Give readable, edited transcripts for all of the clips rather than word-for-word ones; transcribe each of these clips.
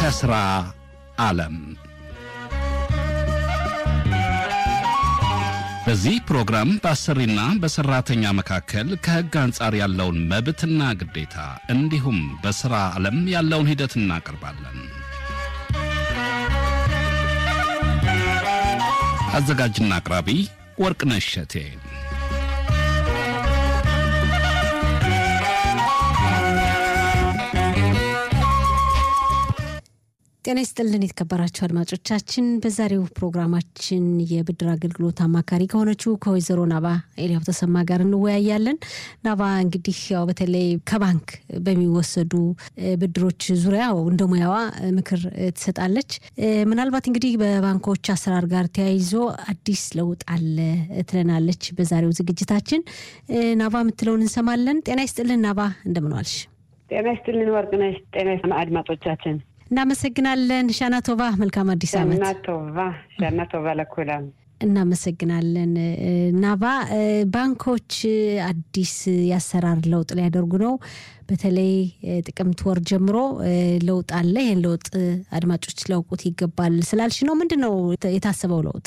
ከስራ ዓለም በዚህ ፕሮግራም በአሰሪና በሰራተኛ መካከል ከሕግ አንጻር ያለውን መብትና ግዴታ እንዲሁም በስራ ዓለም ያለውን ሂደት እናቀርባለን። አዘጋጅና አቅራቢ ወርቅነሽ እሸቴ። ጤና ይስጥልን የተከበራችሁ አድማጮቻችን፣ በዛሬው ፕሮግራማችን የብድር አገልግሎት አማካሪ ከሆነችው ከወይዘሮ ናባ ኤልያው ተሰማ ጋር እንወያያለን። ናባ እንግዲህ ያው በተለይ ከባንክ በሚወሰዱ ብድሮች ዙሪያ እንደ ሙያዋ ምክር ትሰጣለች። ምናልባት እንግዲህ በባንኮች አሰራር ጋር ተያይዞ አዲስ ለውጥ አለ ትለናለች በዛሬው ዝግጅታችን። ናባ የምትለውን እንሰማለን። ጤና ይስጥልን ናባ፣ እንደምን ዋልሽ? ጤና ይስጥልን ወርቅነሽ። ጤና ይስጥልን አድማጮቻችን። እናመሰግናለን። ሻናቶቫ መልካም አዲስ ዓመት። ሻናቶቫ ለኩላም እናመሰግናለን። ናባ ባንኮች አዲስ ያሰራር ለውጥ ሊያደርጉ ነው። በተለይ ጥቅምት ወር ጀምሮ ለውጥ አለ። ይሄን ለውጥ አድማጮች ሊያውቁት ይገባል ስላልሽ ነው። ምንድነው የታሰበው ለውጥ?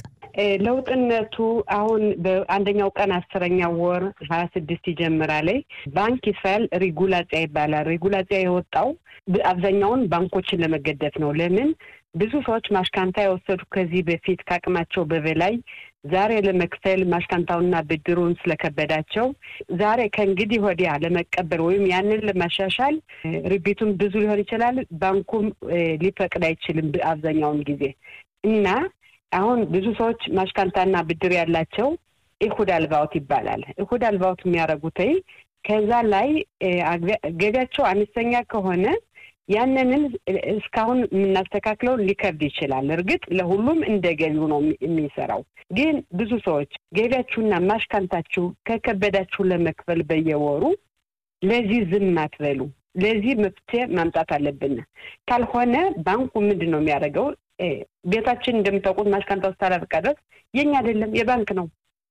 ለውጥነቱ አሁን በአንደኛው ቀን 10ኛው ወር 26 ይጀምራል። ባንክ ይስፋል ሬጉላሲያ ይባላል። ሬጉላሲያ የወጣው አብዛኛውን ባንኮችን ለመገደፍ ነው። ለምን ብዙ ሰዎች ማሽካንታ የወሰዱ ከዚህ በፊት ካቅማቸው በበላይ ዛሬ ለመክፈል ማሽካንታውና ብድሩን ስለከበዳቸው ዛሬ ከእንግዲህ ወዲያ ለመቀበል ወይም ያንን ለማሻሻል ሪቢቱን ብዙ ሊሆን ይችላል። ባንኩም ሊፈቅድ አይችልም አብዛኛውን ጊዜ እና አሁን ብዙ ሰዎች ማሽካንታና ብድር ያላቸው ኢሁድ አልባውት ይባላል። ኢሁድ አልባውት የሚያረጉት ከዛ ላይ ገቢያቸው አነስተኛ ከሆነ ያንንን እስካሁን የምናስተካክለው ሊከብድ ይችላል። እርግጥ ለሁሉም እንደገቢው ነው የሚሰራው። ግን ብዙ ሰዎች ገቢያችሁና ማሽካንታችሁ ከከበዳችሁ ለመክፈል በየወሩ ለዚህ ዝም አትበሉ። ለዚህ መፍትሄ ማምጣት አለብን። ካልሆነ ባንኩ ምንድነው የሚያደርገው? ቤታችን እንደምታውቁት ማሽካንታው ስታላበቃ ድረስ የኛ አይደለም የባንክ ነው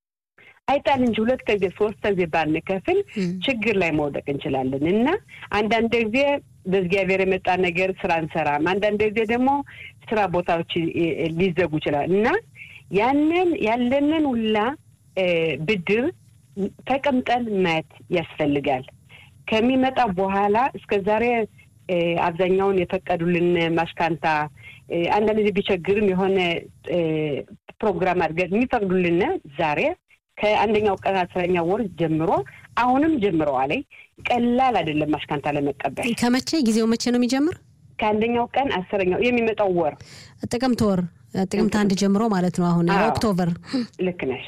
አይጣል እንጂ 2 ጊዜ 3 ጊዜ ባንከፍል ችግር ላይ መውደቅ እንችላለን። እና አንዳንድ ጊዜ በእግዚአብሔር የመጣ ነገር ስራ እንሰራም፣ አንዳንድ ጊዜ ደግሞ ስራ ቦታዎች ሊዘጉ ይችላል። እና ያለንን ሁላ ብድር ተቀምጠን ማየት ያስፈልጋል። ከሚመጣ በኋላ እስከዛሬ አብዛኛውን የፈቀዱልን ማሽካንታ አንዳንድ ጊዜ ቢቸግርም የሆነ ፕሮግራም አድርገን የሚፈቅዱልን ዛሬ ከአንደኛው ቀን 10ኛው ወር ጀምሮ አሁንም ጀምረዋል። ቀላል አይደለም ማሽካንታ ለመቀበል። ከመቼ ጊዜው መቼ ነው የሚጀምር? ከአንደኛው ቀን 10ኛው የሚመጣው ወር ጥቅምት 1 ጀምሮ ማለት ነው። አሁን ኦክቶበር ልክ ነሽ።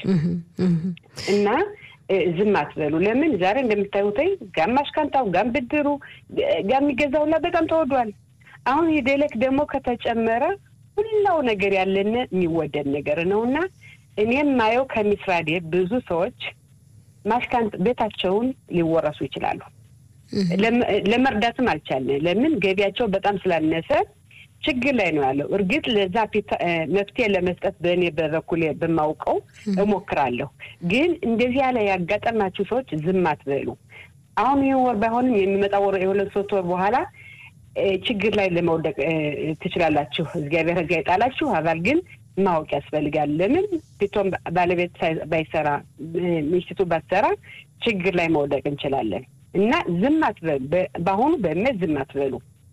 እና ዝም አትበሉ። ለምን ዛሬ እንደምታዩት ጋም ማሽካንታው ጋም ብድሩ ጋም የሚገዛው ሁላ በጣም ተወዷል። አሁን የደለክ ደግሞ ከተጨመረ ሁላው ነገር ያለነ የሚወደድ ነገር ነውና እኔም ማየው ከሚስራዴ ብዙ ሰዎች ማሽካንት ቤታቸውን ሊወረሱ ይችላሉ። ለመርዳትም አልቻለን። ለምን ገቢያቸው በጣም ስላነሰ ችግር ላይ ነው ያለው። እርግጥ ለዛ መፍትሄ ለመስጠት በእኔ በበኩሌ በማውቀው እሞክራለሁ። ግን እንደዚህ ያለ ያጋጠማችሁ ሰዎች ዝም አትበሉ። አሁን ይሄ ወር ባይሆንም የሚመጣው ወር የ2-3 ወር በኋላ ችግር ላይ ለመውደቅ ትችላላችሁ። እግዚአብሔር ሕግ ያጣላችሁ አባል ግን ማወቅ ያስፈልጋል። ለምን ቢቶም ባለቤት ባይሰራ ሚስቱ ባትሰራ ችግር ላይ መውደቅ እንችላለን። እና ዝም አትበሉ። በአሁኑ በእምነት ዝም አትበሉ።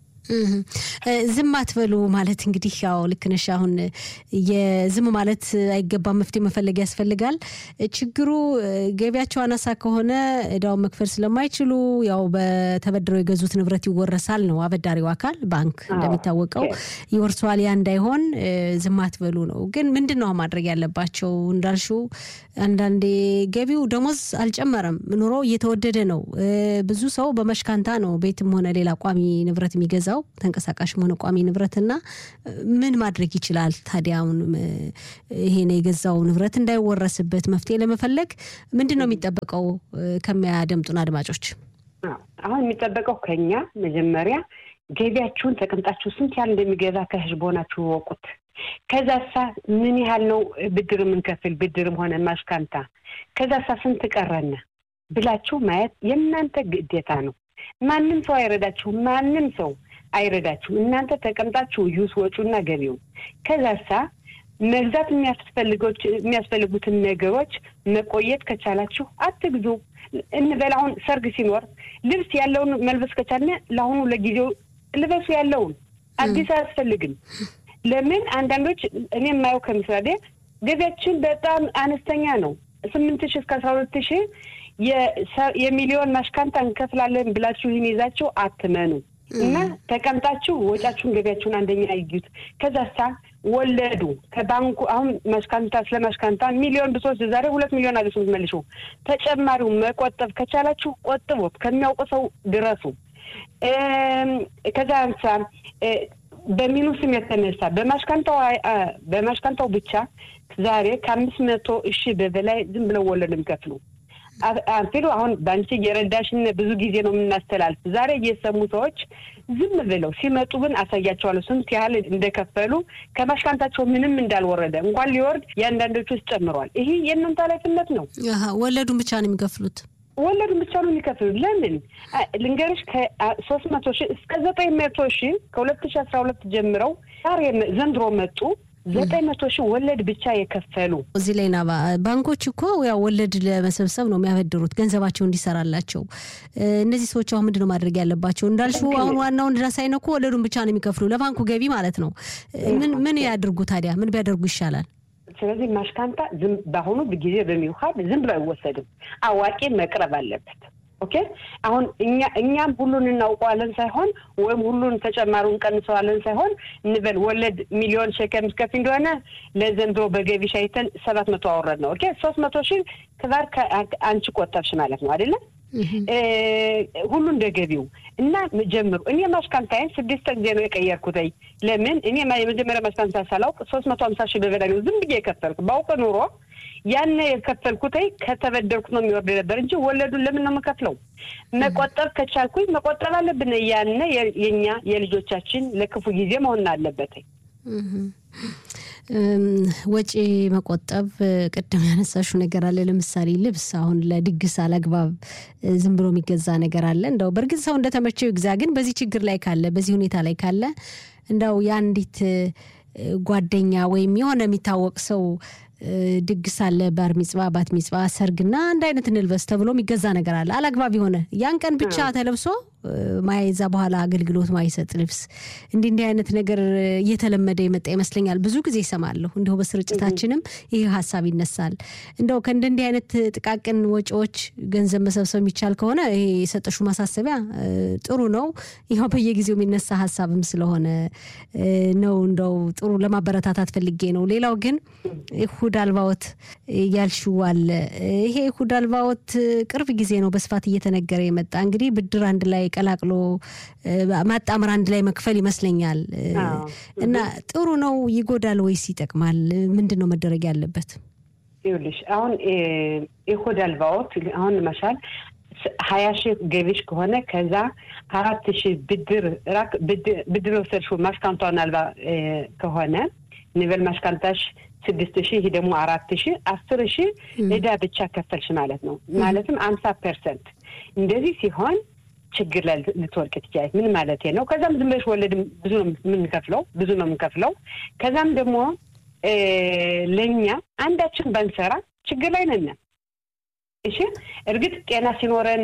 ዝም አትበሉ ማለት እንግዲህ ያው ልክ ነሽ። አሁን የዝም ማለት አይገባም፣ መፍትሄ መፈለግ ያስፈልጋል። ችግሩ ገቢያቸው አናሳ ከሆነ እዳው መክፈል ስለማይችሉ ያው በተበድረው የገዙት ንብረት ይወረሳል ነው አበዳሪው አካል ባንክ እንደሚታወቀው ይወርሷል። ያ እንዳይሆን ዝም አትበሉ ነው። ግን ምንድነው ማድረግ ያለባቸው? እንዳልሽው አንዳንዴ ገቢው ደሞዝ አልጨመረም፣ ኑሮ እየተወደደ ነው። ብዙ ሰው በመሽካንታ ነው ቤትም ሆነ ሌላ ቋሚ ንብረት የሚገዛው ተንቀሳቃሽ ሆነ ቋሚ ንብረትና ምን ማድረግ ይችላል ታዲያ? አሁን ይሄን የገዛው ንብረት እንዳይወረስበት መፍትሄ ለመፈለግ ምንድነው የሚጠበቀው ከሚያደምጡን አድማጮች? አሁን የሚጠበቀው ከኛ መጀመሪያ ገቢያችሁን ተቀምጣችሁ ስንት ያህል እንደሚገዛ ከህዝቦናችሁ ወቁት። ከዛሳ ምን ያህል ነው ብድር ምንከፍል ብድርም ሆነ ማሽካንታ ከዛሳ ስንት ቀረና ብላችሁ ማየት የእናንተ ግዴታ ነው። ማንንም ሰው አይረዳችሁ። ማንንም ሰው አይረዳችሁ እናንተ ተቀምጣችሁ ዩስ ወጪውና ገቢው ከዛሳ መግዛት የሚያስፈልጉትን ነገሮች መቆየት ከቻላችሁ አትግዙ እንበላውን ሰርግ ሲኖር ልብስ ያለውን መልበስ ከቻለ ለአሁኑ ለጊዜው ልበሱ ያለውን አዲስ አያስፈልግም ለምን አንዳንዶች እኔ የማየው ከምሳሌ ገቢያችን በጣም አነስተኛ ነው 8000 እስከ 12000 የሚሊዮን ማሽካንታ እንከፍላለን ብላችሁ ይይዛችሁ አትመኑ እና ተቀምጣችሁ ወጫችሁን ገቢያችሁን አንደኛ ይዩት ከዛሳ ወለዱ ከባንኩ አሁን ማሽካንታ ስለማሽካንታ ሚሊዮን ብሶስ ዛሬ 2 ሚሊዮን አገኙት መልሹ ተጨማሪው መቆጠብ ከቻላችሁ ቆጥቡት ከሚያውቀው ድረሱ ከዛንሳ በሚኑስም የተነሳ በማሽካንታው ብቻ ዛሬ ከ500,000 በላይ ዝም ብለው ወለድም ከፍሉ አንፈሉ አሁን ባንቺ የረዳሽነ ብዙ ጊዜ ነው የምናስተላልፍ ዛሬ የሰሙ ሰዎች ዝም ብለው ሲመጡ ግን አሳያቸዋለሁ ስንት ያህል እንደከፈሉ ከማሽካንታቸው ምንም እንዳልወረደ እንኳን ሊወርድ ያንዳንዶቹ ጨምሯል ይሄ የእናንተ ኃላፊነት ነው ወለዱን ብቻ ነው የሚከፍሉት ወለዱን ብቻ ነው የሚከፍሉት ለምን ልንገርሽ ከ300,000 እስከ 900,000 ከ2012 ጀምረው ዛሬ ዘንድሮ መጡ 900,000 ወለድ ብቻ የከፈሉ እዚህ ላይና ባንኮች እኮ ያው ወለድ ለመሰብሰብ ነው የሚያበድሩት ገንዘባቸው እንዲሰራላቸው እነዚህ ሰዎች አሁን ምንድነው ማድረግ ያለባቸው እንዳልሽው አሁን ዋናው እንደራሳይ ነው እኮ ወለዱን ብቻ ነው የሚከፍሉ ለባንኩ ገቢ ማለት ነው ምን ያድርጉ ታዲያ ምን ቢያደርጉ ይሻላል ስለዚህ ማሽካንታ ዝም ባሁኑ በጊዜ በሚውሃድ ዝም ብለው አይወሰድም አዋቂ መቅረብ አለበት ኦኬ አሁን እኛም ሁሉን እናውቀዋለን ሳይሆን ወይም ሁሉን ተጨማሩን ቀንሰዋለን ሳይሆን እንበል ወለድ ሚሊዮን ሸከም ከፍ እንደሆነ ለዘንድሮ በገቢ ሻይተን 700 አወረድ ነው ኦኬ 300,000 ከዛር አንቺ ቆጠብሽ ማለት ነው አይደለ ሁሉ እንደገቢው እና መጀመሩ እኔ ማሽካንታዬን 6 ጊዜ ነው የቀየርኩት ለምን እኔ የመጀመሪያ ማሽካንታ ሳላውቅ 350,000 በበላይ ነው ዝም ብዬ የከፈልኩ ባውቅ ኑሮ ያነ የከፈልኩት ከተበደርኩት ነው የሚወርድ ነበር እንጂ ወለዱን ለምን ነው መከፍለው መቆጠብ ከቻልኩኝ መቆጠብ አለብን ያነ የኛ የልጆቻችን ለክፉ ጊዜ መሆን አለበት ወጪ መቆጠብ ቀደም ያነሳሽው ነገር አለ ለምሳሌ ልብስ አሁን ለድግስ አላግባብ ዝም ብሎ የሚገዛ ነገር አለ እንደው በርግጥ ሰው እንደተመቸው ይግዛ ግን በዚህ ችግር ላይ ካለ በዚህ ሁኔታ ላይ ካለ እንደው ያንዲት ጓደኛ ወይም የሆነ የሚታወቅ ሰው ድግስ አለ ባር ሚጽባ ባት ሚጽባ ሰርግና አንድ አይነት እንልበስ ተብሎ የሚገዛ ነገር አለ አላግባብ የሆነ ያን ቀን ብቻ ተለብሶ ማይዛ በኋላ አገልግሎት ማይሰጥ ልብስ እንዲህ አይነት ነገር እየተለመደ የመጣ ይመስለኛል ብዙ ጊዜ ይሰማለሁ እንደው በስርጭታችንም ይሄ ሐሳብ ይነሳል እንደው ከእንዲህ አይነት ጥቃቅን ወጪዎች ገንዘብ መሰብሰብ የሚቻል ከሆነ ይሄ የሰጠሹ ማሳሰቢያ ጥሩ ነው ይሄው በየጊዜው የሚነሳ ሐሳብም ስለሆነ ነው እንደው ጥሩ ለማበረታታት ፈልጌ ነው ሌላው ግን ይሁድ አልባዎት ያልሽዋል ይሄ ይሁድ አልባዎት ቅርብ ጊዜ ነው በስፋት እየተነገረ የመጣ እንግዲህ ብድር አንድ ላይ ቀላቅሎ ማጣመር አንድ ላይ መክፈል ይመስለኛል እና ጥሩ ነው ይጎዳል ወይስ ይጠቅማል ምንድነው መደረግ ያለበት ይኸውልሽ አሁን ይሁድ አልባዎት አሁን ማሻል 20,000 ገቢሽ ከሆነ ከዛ 4,000 ብድር ወሰድሽው ማሽካንታውን አልባ ከሆነ ኒቨል ማሽካንታሽ 6,000 ይሄ ደግሞ 4,000 10,000 እዳ ብቻ ከፈልሽ ማለት ነው ማለትም 50% እንደዚህ ሲሆን ችግር ላይ ልትወርቅ ትችያለሽ ምን ማለት ነው ከዛም ዝም ብለሽ ወለድ ብዙ ነው የምንከፍለው ከዛም ደግሞ ለኛ አንዳችን ባንሰራ ችግር ላይ ነን እሺ እርግጥ ጤና ሲኖረን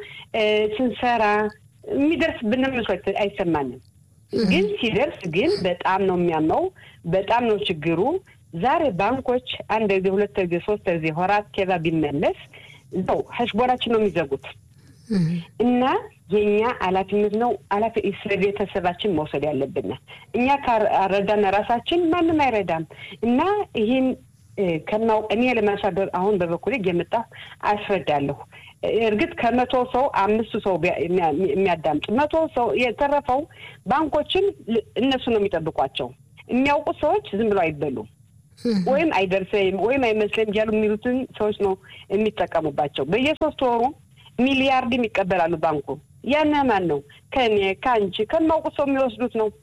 ስንሰራ የሚደርስ ብንመስለት አይሰማንም ግን ሲደርስ ግን በጣም ነው የሚያመው በጣም ነው ችግሩ ዛሬ ባንኮች አንድ ጊዜ ሁለት ጊዜ ሶስት ጊዜ ሆራት ከዛ ቢመለስ ነው ሐሽቦራችን ነው የሚዘጉት እና የኛ ኃላፊነት ነው ስለቤተሰባችን መውሰድ ያለብን እኛ ካረዳና ራሳችን ማንንም አይረዳም እና ይሄን ከናው እኔ ለማሻገር አሁን በበኩሌ የመጣው አስረዳለሁ እርግጥ ከ100 ሰው 5 ሰው የሚያዳምጥ 100 ሰው የተረፈው ባንኮችን እነሱ ነው የሚጠብቋቸው የሚያውቁ ሰዎች ዝም ብለው አይበሉም ወይም አይደርሰም ወይም አይመስልም ያሉ የሚሉትን ሰዎች ነው የሚጠቀሙባቸው በየ3 ወሩ ሚሊያርድ የሚቀበላሉ ባንኩ ያና ማን ነው ከኔ ካንቺ ከማውቁ ሰው የሚወስዱት ነው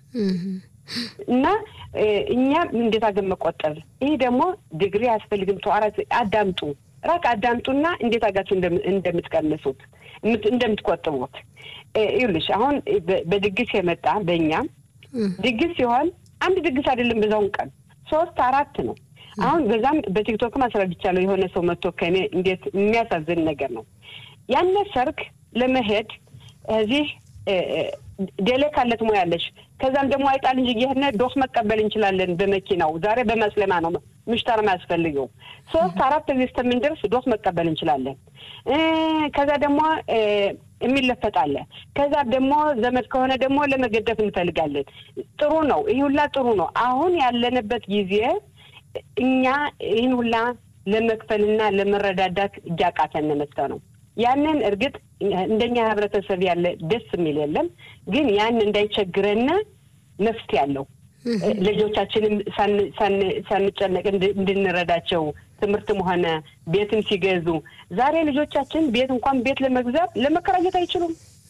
እና እኛ እንዴት አገም መቆጠብ ይሄ ደግሞ ዲግሪ ያስፈልግም ተዋራት አዳምጡና እንዴት አጋችሁ እንደምትቀንሱት እንደምትቆጥቡት ይልሽ አሁን በድግስ የመጣ በእኛ ድግስ ሲሆን አንድ ድግስ አይደለም በዛውን ቀን 3-4 ነው አሁን በዛም በቲክቶክ ማስረድቻለሁ የሆነ ሰው መጥቶ ከኔ እንዴት የሚያሳዝን ነገር ነው ያነ ሰርክ ለመሄድ እዚህ ደለካለት ሞያለሽ ከዛም ደግሞ አይጣል እንጂ ይሄነ ዶክ መቀበል እንችላለን በመኪናው ዛሬ በመስለማ ነው ምሽታር ማስፈልገው 3-4 ጊዜ ተምንደርስ ዶክ መቀበል እንችላለን ከዛ ደግሞ የሚለፈጣለ ከዛ ደግሞ ዘመድ ከሆነ ደግሞ ለመገደፍ እንፈልጋለን ጥሩ ነው ይሁላ ጥሩ ነው አሁን ያለንበት ጊዜ እኛ ይሁላ ለመክፈልና ለመረዳዳት እጃቃተን ነው ያንን እርግጥ እንደኛ ህብረተሰብ ያለ ደስ የሚል የለም ግን ያን እንዳይቸግረና ነፍስ ያለው ልጆቻችንም ሳንጨነቅ እንድንረዳቸው ትምርትም ሆነ ቤትም ሲገዙ ዛሬ ልጆቻችን ቤት እንኳን ቤት ለመግዛት ለመከራየት አይችሉም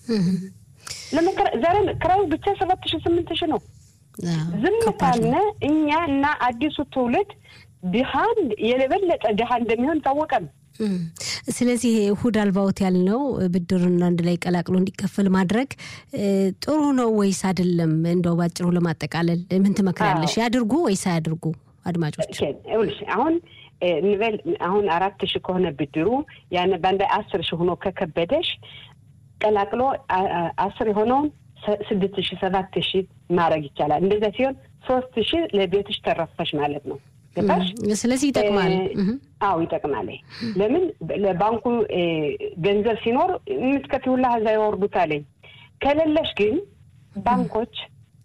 ዛሬ ክራዩ ብቻ 7,000-8,000 ነው ዝም ካለ እኛ እና አዲሱ ትውልድ ድሃን የለበለጠ ድሃ እንደሚሆን ታወቀን ስለዚህ እሁድ አልባውት ያልነው ብድርና አንድ ላይ ቀላቅሎ እንዲከፈል ማድረግ ጥሩ ነው ወይስ አይደለም እንደው ባጭሩ ለማጠቃለል ምን ትመክራለሽ ያድርጉ ወይስ አያድርጉ አድማጮች እሺ አሁን ንበል አሁን 4,000 ከሆነ ብድሩ ያነ ባንዳ 10,000 ሆኖ ከከበደሽ ቀላቅሎ 10 ሆኖ 6,000-7,000 ማረግ ይቻላል እንደዛ ሲሆን 3,000 ለቤትሽ ተረፈሽ ማለት ነው ገባሽ ስለዚህ ይጠቅማል አው ይጠቅማል ለምን ለባንኩ ገንዘብ ሲኖር ምትከፍሉላ ሀዛ ይወርዱታል ከለለሽ ግን ባንኮች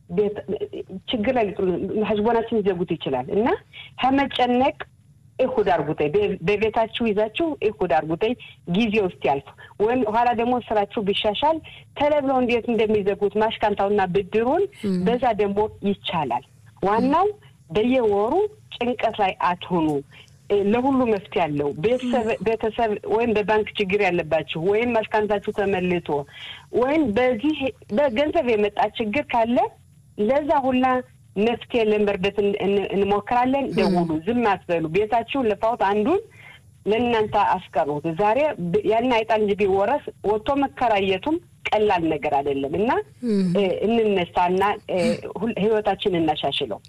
ችግር ላይ ህዝቦናችን ይዘጉት ይችላል እና ከመጨነቅ እሁድ አርጉታይ በቤታችሁ ይዛችሁ እሁድ አርጉታይ ጊዜ ውስጥ ያልፉ ወይም ኋላ ደግሞ ስራችሁ ቢሻሻል ተለብሎ እንዴት እንደሚዘጉት ማሽካንታውና ብድሩን በዛ ደግሞ ይቻላል ዋናው በየወሩ ጭንቀት ላይ አትሆኑ ለሁሉ መፍትሄ ያለው ቤተሰብ ወይም በባንክ ችግር ያለባችሁ ወይም ማሽካንታችሁ ተመልቶ ወይም በዚህ በገንዘብ የመጣ ችግር ካለ ለዛ ሁላ መፍትሄ ለመርዳት እንሞክራለን ደውሉ ዝም አትበሉ ቤታችሁ ለፋውት አንዱን ለእናንተ አስቀሩት ዛሬ ያን አይጣል እንጂ ቢወረስ ወጥቶ መከራየቱም ቀላል ነገር አይደለም እና እንነሳና ህይወታችንን እናሻሽለው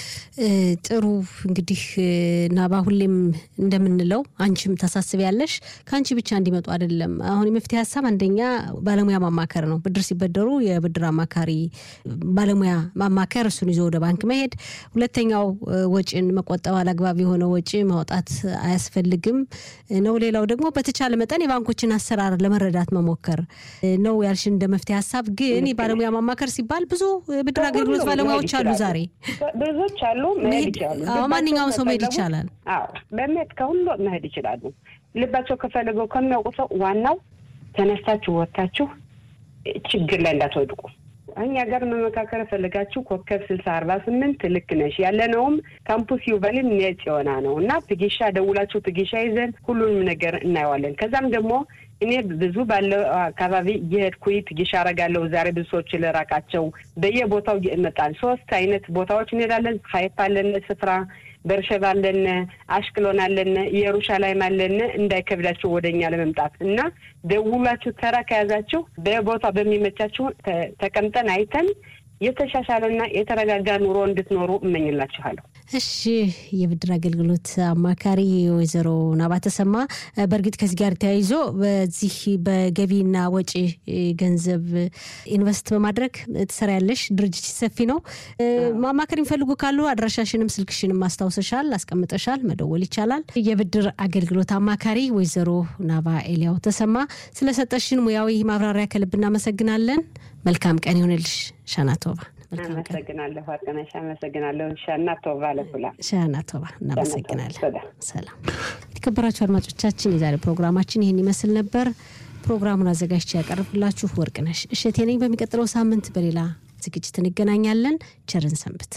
ጥሩ እንግዲህ ናባ ሁሌም እንደምንለው አንቺም ተሳስቢያለሽ ካንቺ ብቻ እንዲመጡ አይደለም አሁን የመፍትሄ ሐሳብ አንደኛ ባለሙያ ማማከር ነው ብድር ሲበደሩ የብድር አማካሪ ባለሙያ ማማከር እሱን ይዞ ወደ ባንክ መሄድ ሁለተኛው ወጪን መቆጠብ አላግባብ የሆነ ወጪ ማውጣት አያስፈልግም ነው ሌላው ደግሞ በተቻለ መጠን የባንኮችን አሰራር ለመረዳት መሞከር ነው ያልሽ እንደ መፍትሄ ሐሳብ ግን የባለሙያ ማማከር ሲባል ብዙ ብድር አገልግሎት ባለሙያዎች አሉ ዛሬ ብዙዎች አሉ መሄድ ይችላሉ ማንኛውም ሰው መሄድ ይችላል አዎ በመት ከሁሉ መሄድ ይችላሉ ልባቸው ከፈለገው ከሚያውቁት ዋናው ተነስታችሁ ወጣችሁ ችግር ላይ እንዳትወድቁ እኛ ጋር መመካከር ፈልጋችሁ ኮከብ 6048 ልክ ነሽ ያለነውም ካምፑስ ዩቫሊን ነጭዮና ነውና ትግሻ ደውላችሁ ትግሻ ይዘን ሁሉንም ነገር እናያለን ከዛም ደግሞ እኔ ብዙ ባለው አካባቢ የሄድኩኝ ትግሻ አረጋለሁ ዛሬ ብዙ ሰዎች ለራቃቸው በየቦታው ይመጣል 3 አይነት ቦታዎች እንሄዳለን ሀይፋ አለን ስፍራ በርሸባ አለን አሽክሎን አለን ኢየሩሳሌም አለን እንዳይከብዳችሁ ወደኛ ለመምጣት እና ደውላችሁ ተራ ከያዛችሁ በቦታው በሚመቻችሁ ተቀምጠን አይተን የተሻሻለና የተረጋጋ ኑሮ እንድትኖሩ እመኝላችኋለሁ እሺ የብድር አገልግሎት አማካሪ ወይዘሮ ናባ ተሰማ በርግጥ ከዚህ ጋር ተያይዞ በዚህ በገቢና ወጪ ገንዘብ ኢንቨስት በማድረግ ተሰራያለሽ ድርጅት ሰፊ ነው ማማከር ይፈልጉ ካሉ አድራሻሽንም ስልክሽንም ማስተዋወሻል አስቀምጠሻል መደወል ይቻላል የብድር አገልግሎት አማካሪ ወይዘሮ ናባ ኤሊያው ተሰማ ስለሰጠሽን ሙያዊ ማብራሪያ ከልብና መሰግናለን መልካም ቀን ይሁንልሽ ሻናቶባ አመሰግናለሁ አርቀናሽ አመሰግናለሁ ሻናቶባ ለሁላ ሻናቶባ እናመሰግናለን ሰላም የተከበራችሁ አድማጮቻችን የዛሬ ፕሮግራማችን ይሄን ይመስል ነበር ፕሮግራሙን አዘጋጅቼ ያቀርብላችሁ ወርቅነሽ እሸቴ ነኝ በሚቀጥለው ሳምንት በሌላ ዝግጅት እንገናኛለን ቸርን ሰንብት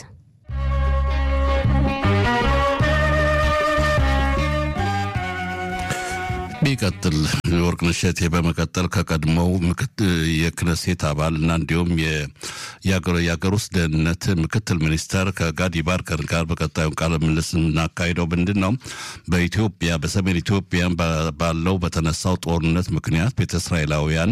ይቀጥል ወርቅነሸት በመቀጠል ከቀድሞው የክነሴት አባልና እንዲሁም የአገር ውስጥ ደህንነት ምክትል ሚኒስተር ከጋዲ ባርከር ጋር በቀጣዩ ቃለ ምልልስ እናካሂደው ምንድነው በኢትዮጵያ በሰሜን ኢትዮጵያ ባለው በተነሳው ጦርነት ምክንያት ቤተ እስራኤላውያን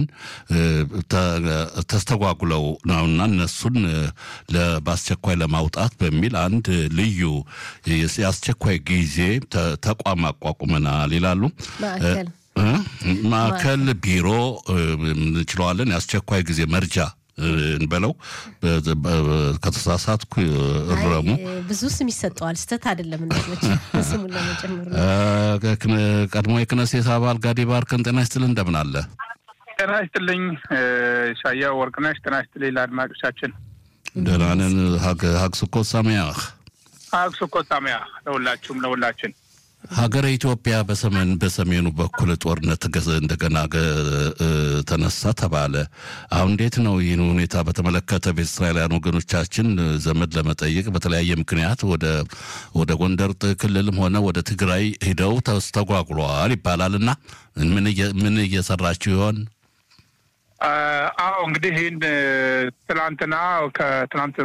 ተስተጓጉለው ነውና እነሱን በአስቸኳይ ለማውጣት በሚል አንድ ልዩ የአስቸኳይ ጊዜ ተቋም አቋቁመናል ይላሉ። ማዕከል ቢሮ እንችላለን የአስቸኳይ ጊዜ መርጃ እንበለው ከተሳሳትኩ እረሙ ብዙ ስም ይሰጠዋል ስተት አይደለም እንደዚህ ስሙን ለመጨመር ቀድሞ የክነሴት አባል ጋዲ ባርከን ጤና ይስጥልን እንደምን አለ? ጤና ይስጥልኝ ሻያ ወርቅነሽ ጤና ይስጥልኝ ለአድማጮቻችን ደህና ነን። ሀግ ስኮት ሳሚያህ ለሁላችን ሀገረ ኢትዮጵያ በሰሜኑ በኩል ጦርነት እንደገና ተነሳ ተባለ። አሁን እንዴት ነው ይህን ሁኔታ በተመለከተ በእስራኤላውያን ወገኖቻችን ዘመድ ለመጠየቅ በተለያየ ምክንያት ወደ ጎንደር ክልልም ሆነ ወደ ትግራይ ሄደው ተስተጓጉለዋል ይባላልና ምን እየሰራችሁ ይሆን? አዎ እንግዲህ ይህን ከትናንት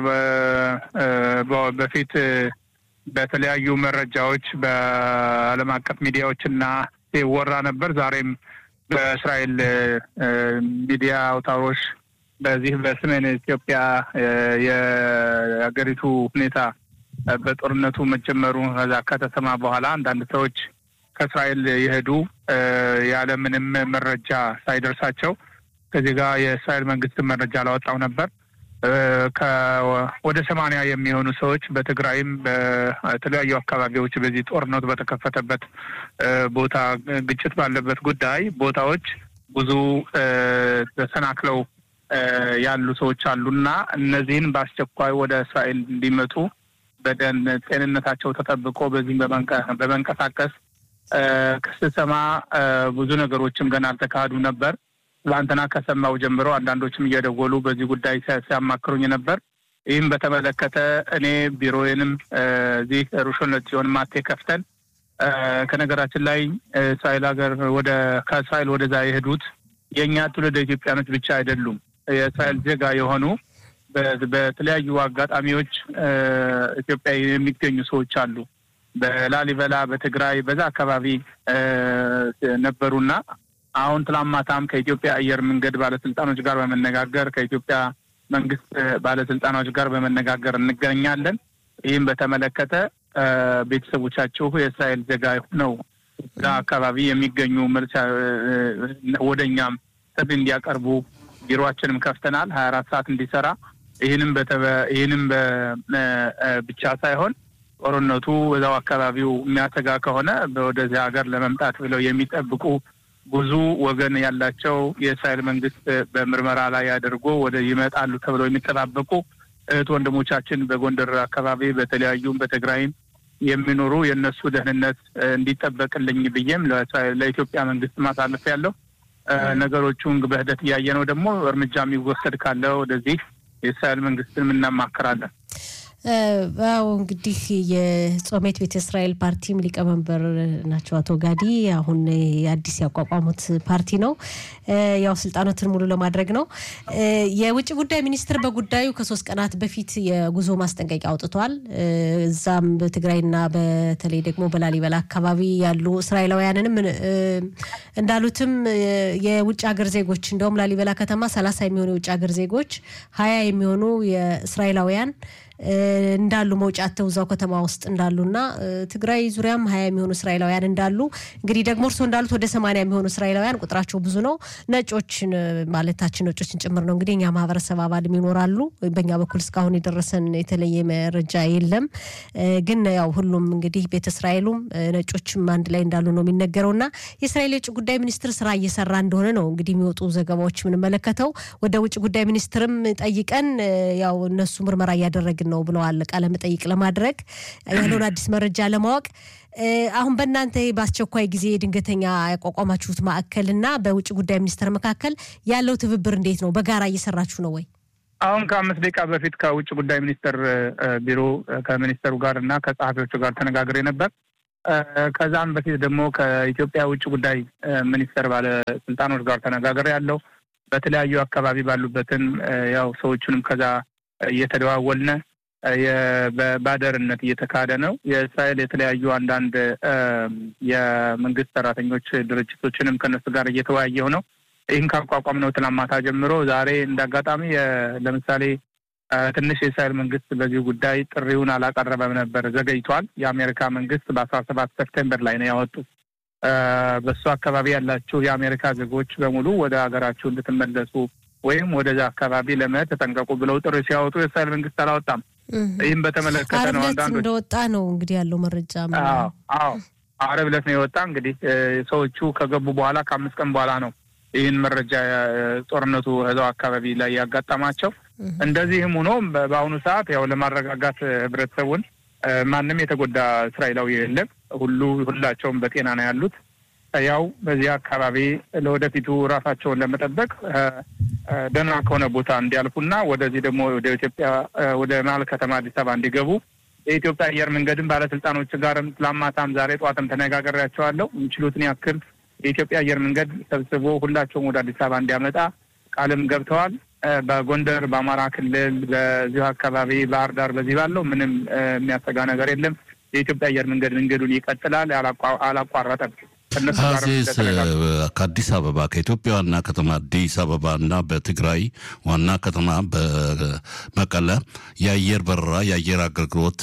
በፊት በተለያዩ መረጃዎች በዓለም አቀፍ ሚዲያዎችና ይወራ ነበር። ዛሬም በእስራኤል ሚዲያ አውታሮች በዚህ በሰሜን ኢትዮጵያ የሀገሪቱ ሁኔታ በጦርነቱ መጀመሩ ከተሰማ በኋላ አንዳንድ ሰዎች ከእስራኤል የሄዱ ያለ ምንም መረጃ ሳይደርሳቸው ከዚህ ጋር የእስራኤል መንግስት መረጃ አላወጣው ነበር። ወደ 80 የሚሆኑ ሰዎች በትግራይም በተለያዩ አካባቢዎች በዚህ ጦርነት በተከፈተበት ቦታ ግጭት ባለበት ጉዳይ ቦታዎች ብዙ ተሰናክለው ያሉ ሰዎች አሉና እነዚህን በአስቸኳይ ወደ እስራኤል እንዲመጡ ጤንነታቸው ተጠብቆ በዚህ በመንቀሳቀስ ከሰማ ብዙ ነገሮችም ገና አልተካሄዱ ነበር። ትላንትና ከሰማው ጀምሮ አንዳንዶችም እየደወሉ በዚህ ጉዳይ ሲያማክሩኝ ነበር። ይህም በተመለከተ እኔ ቢሮዬንም እዚህ ሩሾን ለጽዮን ማቴ ከፍተን ከነገራችን ላይ እስራኤል ሀገር ከእስራኤል ወደዛ የሄዱት የኛ ትውልደ ኢትዮጵያኖች ብቻ አይደሉም። የእስራኤል ዜጋ የሆኑ በተለያዩ አጋጣሚዎች ኢትዮጵያ የሚገኙ ሰዎች አሉ። በላሊበላ በትግራይ በዛ አካባቢ ነበሩና አሁን ትላማታም ከኢትዮጵያ አየር መንገድ ባለስልጣኖች ጋር በመነጋገር ከኢትዮጵያ መንግስት ባለስልጣኖች ጋር በመነጋገር እንገናኛለን። ይህም በተመለከተ ቤተሰቦቻቸው የእስራኤል ዜጋ ነው አካባቢ የሚገኙ ወደኛም ጥሪ እንዲያቀርቡ ቢሮአችንም ከፍተናል 24 ሰዓት እንዲሰራ። ይህንም ብቻ ሳይሆን ጦርነቱ ወዛው አካባቢው የሚያሰጋ ከሆነ ወደዚህ ሀገር ለመምጣት ብለው የሚጠብቁ ብዙ ወገን ያላቸው የእስራኤል መንግስት በምርመራ ላይ ያደርጎ ወደ ይመጣሉ ተብለው የሚጠባበቁ እህት ወንድሞቻችን በጎንደር አካባቢ በተለያዩም በትግራይም የሚኖሩ የነሱ ደህንነት እንዲጠበቅልኝ ብዬም ለኢትዮጵያ መንግስት ማሳለፍ ያለው ነገሮቹን በህደት ያየነው ደግሞ እርምጃ የሚወሰድ ካለ ወደዚህ የእስራኤል መንግስትን እናማከራለን። እንግዲህ የጾሜት ቤተ እስራኤል ፓርቲ ሊቀመንበር ናቸው አቶ ጋዲ። አሁን አዲስ ያቋቋሙት ፓርቲ ነው። ያው ስልጣኖትን ሙሉ ለማድረግ ነው። የውጭ ጉዳይ ሚኒስትር በጉዳዩ ከ3 ቀናት በፊት የጉዞ ማስጠንቀቂያ አውጥቷል። እዛም በትግራይና በተለይ ደግሞ በላሊበላ አካባቢ ያሉ እስራኤላውያንንም እንዳሉትም የውጭ ሀገር ዜጎች እንደውም ላሊበላ ከተማ 30 የሚሆኑ የውጭ ሀገር ዜጎች 20 የሚሆኑ የእስራኤላውያን እንዳሉ መውጫተው እዛው ከተማ ውስጥ እንዳሉና ትግራይ ዙሪያም 20 የሚሆኑ እስራኤላውያን እንዳሉ እንግዲህ ደግሞ እርሶ እንዳሉት ወደ 80 የሚሆኑ እስራኤላውያን ቁጥራቸው ብዙ ነው። ነጮችን ማለታችን ነጮችን ጭምር ነው። እንግዲህ እኛ ማህበረሰብ አባልም ይኖራሉ። በእኛ በኩል እስካሁን የደረሰን የተለየ መረጃ የለም። ግን ያው ሁሉም እንግዲህ ቤተ እስራኤሉም ነጮችም አንድ ላይ እንዳሉ ነው የሚነገረውና የእስራኤል የውጭ ጉዳይ ሚኒስትር ስራ እየሰራ እንደሆነ ነው እንግዲህ የሚወጡ ዘገባዎች ምን መለከተው። ወደ ውጭ ጉዳይ ሚኒስትርም ጠይቀን ያው እነሱ ምርመራ ያደረግን ነው ብለዋል ቃለ መጠይቅ ለማድረግ ያለውን አዲስ መረጃ ለማወቅ። አሁን በእናንተ በአስቸኳይ ጊዜ ድንገተኛ ያቋቋማችሁት ማዕከልና በውጭ ጉዳይ ሚኒስትር መካከል ያለው ትብብር እንዴት ነው? በጋራ እየሰራችሁ ነው ወይ? አሁን ከ5 ደቂቃ በፊት ከውጭ ጉዳይ ሚኒስትር ቢሮ ከሚኒስትሩ ጋርና ከጸሐፊዎቹ ጋር ተነጋግሬ ነበር። ከዛም በፊት ደግሞ ከኢትዮጵያ ውጭ ጉዳይ ሚኒስቴር ባለስልጣኖች ጋር ተነጋግሬያለሁ። በተለያዩ አካባቢ ባሉበትን ያው ሰዎቹንም ከዛ እየተደዋወልን በባደርነት እየተካሄደ ነው። የእስራኤል የተለያዩ አንዳንድ የመንግስት ሰራተኞች ድርጅቶችንም ከነሱ ጋር እየተወያየሁ ነው። ይህን ካቋቋም ነው ትናንት ማታ ጀምሮ ዛሬ እንዳጋጣሚ ለምሳሌ ትንሽ የእስራኤል መንግስት በዚህ ጉዳይ ጥሪውን አላቀረበም ነበር፣ ዘገይቷል። የአሜሪካ መንግስት በ17 ሰፕቴምበር ላይ ነው ያወጡት። በሱ አካባቢ ያላችሁ የአሜሪካ ዜጎች በሙሉ ወደ ሀገራችሁ እንድትመለሱ ወይም ወደዛ አካባቢ ለመሄድ ተጠንቀቁ ብለው ጥሪ ሲያወጡ የእስራኤል መንግስት አላወጣም። ይህም በተመለከተ ነው አንዳንዶች እንደወጣ ነው እንግዲህ ያለው መረጃ። አዎ ዓርብ ዕለት ነው የወጣ። እንግዲህ ሰዎቹ ከገቡ በኋላ ከ5 ቀን በኋላ ነው ይህን መረጃ ጦርነቱ እዛው አካባቢ ላይ ያጋጠማቸው። እንደዚህም ሆኖ በአሁኑ ሰዓት ያው ለማረጋጋት ህብረተሰቡን ማንም የተጎዳ እስራኤላዊ የለም። ሁላቸውም በጤና ነው ያሉት። ያው በዚህ አካባቢ ለወደፊቱ ራሳቸውን ለመጠበቅ ደህና ከሆነ ቦታ እንዲያልፉና ወደዚህ ደግሞ ወደ ኢትዮጵያ ወደ መሀል ከተማ አዲስ አበባ እንዲገቡ የኢትዮጵያ አየር መንገድን ባለስልጣኖች ጋርም ትላማታም ዛሬ ጠዋትም ተነጋግሬያቸዋለሁ። የሚችሉትን ያክል የኢትዮጵያ አየር መንገድ ሰብስቦ ሁላቸውም ወደ አዲስ አበባ እንዲያመጣ ቃልም ገብተዋል። በጎንደር፣ በአማራ ክልል፣ በዚሁ አካባቢ ባህር ዳር በዚህ ባለው ምንም የሚያሰጋ ነገር የለም። የኢትዮጵያ አየር መንገድ መንገዱን ይቀጥላል፣ አላቋረጠም። ከአዲስ አበባ ከኢትዮጵያ ዋና ከተማ አዲስ አበባና በትግራይ ዋና ከተማ በመቀለ የአየር በረራ የአየር አገልግሎት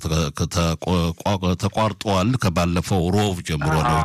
ተቋርጧል። ከባለፈው ሮብ ጀምሮ ነው።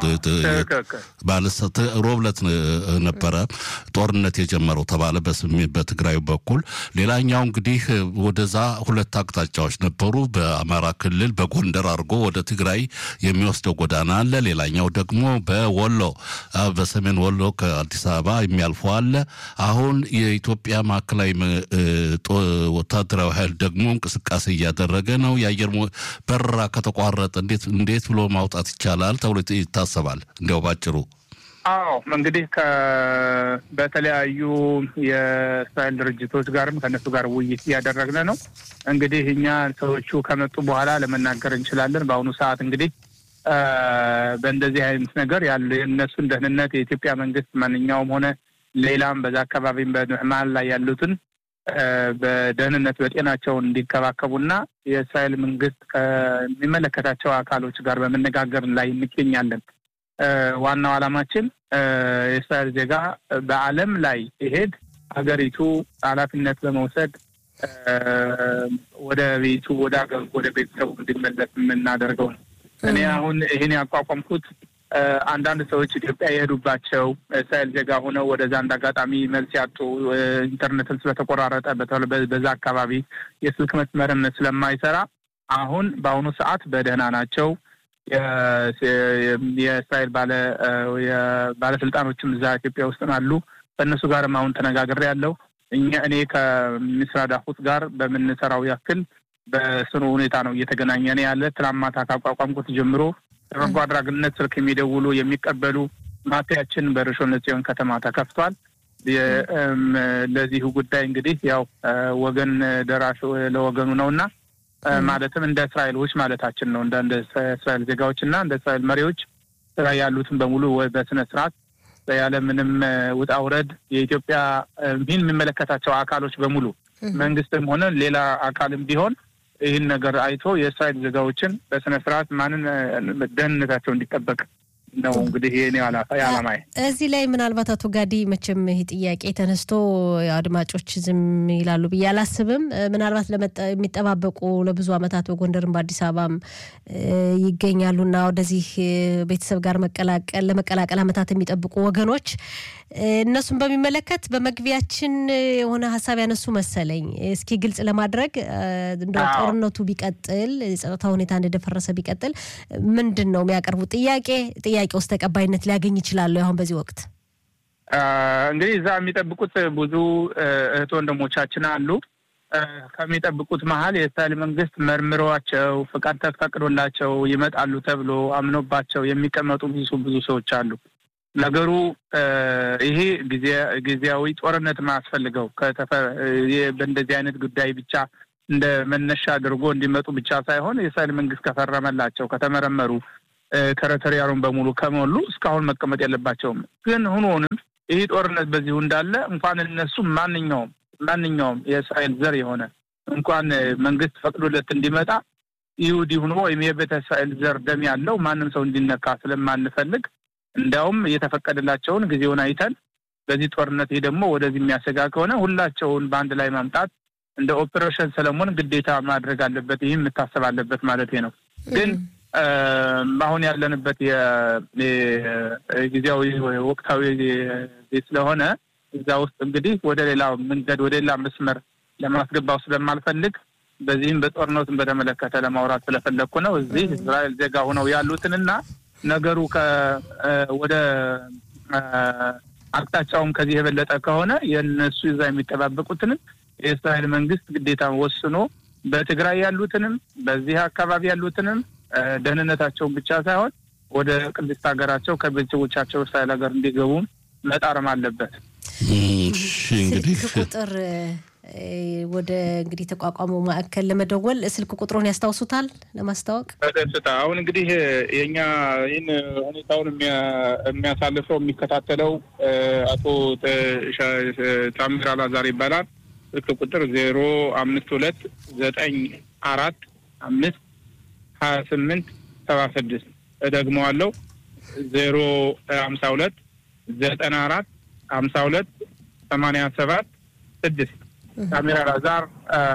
ሮብ ዕለት ነበረ ጦርነት የጀመረው ተባለ በትግራይ በኩል። ሌላኛው እንግዲህ ወደዛ ሁለት አቅጣጫዎች ነበሩ። በአማራ ክልል በጎንደር አድርጎ ወደ ትግራይ የሚወስደው ጎዳና አለ። ሌላኛው ደግሞ በወሎ በሰሜን ወሎ ከአዲስ አበባ የሚያልፈው አለ። አሁን የኢትዮጵያ ማዕከላዊ ወታደራዊ ኃይል ደግሞ እንቅስቃሴ እያደረገ ነው። የአየር በረራ ከተቋረጠ እንዴት ብሎ ማውጣት ይቻላል ተብሎ ይታሰባል? እንዲያው ባጭሩ እንግዲህ በተለያዩ የእስራኤል ድርጅቶች ጋርም ከነሱ ጋር ውይይት እያደረግን ነው። እንግዲህ እኛ ሰዎቹ ከመጡ በኋላ ለመናገር እንችላለን። በአሁኑ ሰዓት እንግዲህ በእንደዚህ አይነት ነገር ያለ የእነሱን ደህንነት የኢትዮጵያ መንግስት ማንኛውም ሆነ ሌላም በዛ አካባቢም በመሀል ላይ ያሉትን በደህንነት በጤናቸውን እንዲከባከቡና የእስራኤል መንግስት ከሚመለከታቸው አካሎች ጋር በመነጋገር ላይ እንገኛለን። ዋናው ዓላማችን የእስራኤል ዜጋ በዓለም ላይ ይሄድ ሀገሪቱ ኃላፊነት በመውሰድ ወደ ቤቱ ወደ ቤተሰቡ እንዲመለስ የምናደርገው ነው። እኔ አሁን ይሄን ያቋቋምኩት አንዳንድ ሰዎች ኢትዮጵያ የሄዱባቸው እስራኤል ዜጋ ሆነው ወደዛ እንዳጋጣሚ መልስ ያጡ ኢንተርኔትን ስለተቆራረጠ በዛ አካባቢ የስልክ መስመርም ስለማይሰራ አሁን በአሁኑ ሰዓት በደህና ናቸው። የእስራኤል ባለስልጣኖችም እዛ ኢትዮጵያ ውስጥ አሉ። በእነሱ ጋርም አሁን ተነጋግሬያለሁ። እኔ ከሚኒስትር ዳፉት ጋር በምንሰራው ያክል በስሩ ሁኔታ ነው እየተገናኘን ያለ። ትናንት ማታ ካቋቋምኩት ጀምሮ በጎ አድራጊነት ስልክ የሚደውሉ የሚቀበሉ ማፊያችን በርሾን ጽዮን ከተማ ተከፍቷል። ለዚህ ጉዳይ እንግዲህ ያው ወገን ደራሽ ለወገኑ ነውና ማለትም እንደ እስራኤሎች ማለታችን ነው። እንደ እስራኤል ዜጋዎችና እንደ እስራኤል መሪዎች ላይ ያሉትን በሙሉ በስነ ስርዓት ያለ ምንም ውጣ ውረድ የኢትዮጵያ የሚመለከታቸው አካሎች በሙሉ መንግስትም ሆነ ሌላ አካልም ቢሆን ይህን ነገር አይቶ የእስራኤል ዜጋዎችን በስነ ስርዓት ደህንነታቸው እንዲጠበቅ ነው እንግዲህ የኔ ዓላማዬ። እዚህ ላይ ምናልባት አቶ ጋዲ መቼም ይሄ ጥያቄ ተነስቶ አድማጮች ዝም ይላሉ ብዬ አላስብም። ምናልባት የሚጠባበቁ ለብዙ አመታት በጎንደርም በአዲስ አበባም ይገኛሉና ወደዚህ ቤተሰብ ጋር ለመቀላቀል አመታት የሚጠብቁ ወገኖች እነሱን በሚመለከት በመግቢያችን የሆነ ሀሳብ ያነሱ መሰለኝ። እስኪ ግልጽ ለማድረግ እንደው ጦርነቱ ቢቀጥል የጸጥታ ሁኔታ እንደደፈረሰ ቢቀጥል ምንድነው የሚያቀርቡት ጥያቄ ውስጥ ተቀባይነት ሊያገኝ ይችላል? አሁን በዚህ ወቅት እንግዲህ እዛ የሚጠብቁት ብዙ እህት ወንድሞቻችን አሉ። ከሚጠብቁት መሀል የእስራኤል መንግስት መርምሯቸው ፍቃድ ተፈቅዶላቸው ይመጣሉ ተብሎ አምኖባቸው የሚቀመጡ ብዙ ሰዎች አሉ። ነገሩ ይሄ ጊዜያዊ ጦርነት ማስፈልገው በእንደዚህ አይነት ጉዳይ ብቻ እንደ መነሻ አድርጎ እንዲመጡ ብቻ ሳይሆን የእስራኤል መንግስት ከፈረመላቸው ከተመረመሩ ተረተሪያሩን በሙሉ ከሞሉ እስካሁን መቀመጥ ያለባቸውም ግን ሆኖንም ይሄ ጦርነት በዚሁ እንዳለ እንኳን እነሱ ማንኛውም የእስራኤል ዘር የሆነ እንኳን መንግስት ፈቅዶለት እንዲመጣ ይሁዲ ሆኖ ወይም የቤተ እስራኤል ዘር ደም ያለው ማንንም ሰው እንዲነካ ስለማንፈልግ እንዳውም የተፈቀደላቸውን ጊዜውን አይተን በዚህ ጦርነት ይሄ ደግሞ ወደዚህ የሚያሰጋ ከሆነ ሁላቸውን በአንድ ላይ ማምጣት እንደ ኦፕሬሽን ሰለሞን ግዴታ ማድረግ አለበት ይሄን መታሰብ አለበት ማለት ነው ግን አሁን ያለንበት የጊዜያዊ ወቅታዊ ስለሆነ እዛ ውስጥ እንግዲህ ወደ ሌላ መንገድ ወደ ሌላ መስመር ለማስገባው ስለማልፈልግ በዚህም በጦርነቱን በተመለከተ ለማውራት ስለፈለኩ ነው እዚህ እስራኤል ዜጋ ሆነው ያሉትንና ነገሩ ወደ አቅጣጫውም ከዚህ የበለጠ ከሆነ የነሱ ይዛ የሚጠባበቁትን የእስራኤል መንግስት ግዴታ ወስኖ በትግራይ ያሉትንም በዚህ አካባቢ ያሉትንም ደህንነታቸውን ብቻ ሳይሆን ወደ ቅድስት ሀገራቸው ከቤተሰቦቻቸው እስራኤል ሀገር እንዲገቡ መጣርም አለበት እንግዲህ ቁጥር ወደ እንግዲህ ተቋቋመው ማዕከል ለመደወል ስልክ ቁጥሩን ያስታውሱታል ለማስተዋወቅ በደስታ አሁን እንግዲህ የኛ ይሄን ሁኔታውን የሚያሳልፈው የሚከታተለው አቶ ታምር አላዛር ይባላል ስልክ ቁጥር 05294552876 እደግመዋለሁ 052945287 ታምር አላዛር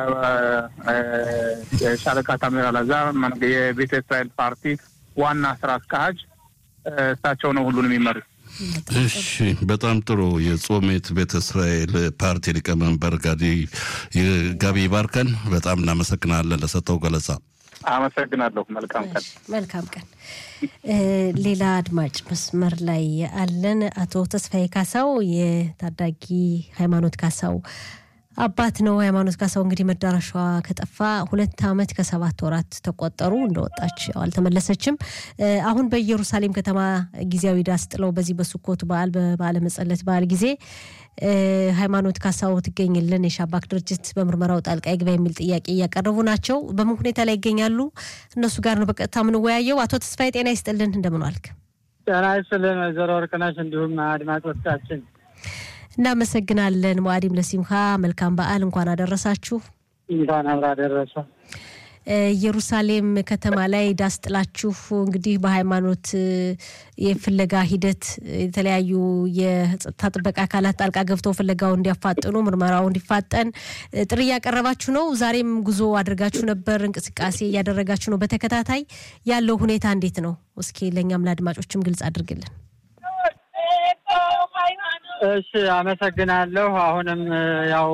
የሻለቃ ታምር አላዛር የቤተ እስራኤል ፓርቲ ዋና ስራ አስኪያጅ እሳቸው ነው ሁሉንም የሚመሩት እሺ በጣም ጥሩ የጾሜት ቤተ እስራኤል ፓርቲ ሊቀመንበር ጋቢ ባርከን በጣም እናመሰግናለን ለሰጠው ገለጻ አመሰግናለሁ መልካም ቀን ሌላ አድማጭ መስመር ላይ አለን አቶ ተስፋዬ ካሳው የታዳጊ ሃይማኖት ካሳው አባት ነው ሃይማኖት ካሳው እንግዲህ መዳረሻዋ ከጠፋ 2 አመት ከ7 ወራት ተቆጠሩ እንደወጣች አልተመለሰችም አሁን በኢየሩሳሌም ከተማ ጊዜያዊ ዳስ ጥለው በዚህ በሱኮት በዓለ መጸለት በዓል ጊዜ ሃይማኖት ካሳው ትገኝልን የሻባክ ድርጅት በመርመራው ጣልቃ ይግባ የሚል ጥያቄ ያቀርቡ ናቸው በምን ሁኔታ ላይ ይገኛሉ እነሱ ጋር ነው በቀጥታ ምን ወያየው አቶ ተስፋዬ ጤና ይስጥልን እንደምን ዋልክ ጤና ይስጥልን ወይዘሮ ወርቅነሽ እንዲሁም አድማጮቻችን እናመሰግናለን ሙአዲም ለሲምኻ መልካም በዓል እንኳን አደረሳችሁ እንኳን አብራ ደረሰ ኢየሩሳሌም ከተማ ላይ ዳስጥላችሁ እንግዲህ በሃይማኖት የፍለጋ ሂደት የተለያዩ የጸጥታ ጥበቃ አካላት ጣልቃ ገብተው ፍለጋው እንዲያፋጥኑ ምርመራው እንዲፋጠን ጥሪ ያቀረባችሁ ነው ዛሬም ጉዞ አድርጋችሁ ነበር እንቅስቃሴ ያደረጋችሁ ነው በተከታታይ ያለው ሁኔታ እንዴት ነው እስኪ ለኛም ለአድማጮችም ግልጽ አድርግልን እሺ አመሰግናለሁ አሁንም ያው